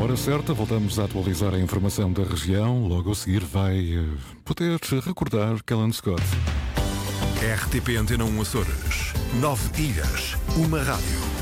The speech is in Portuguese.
hora certa, voltamos a atualizar a informação da região. Logo a seguir vai poder recordar Callan Scott. RTP Antena 1 Açores. 9 ilhas, uma rádio.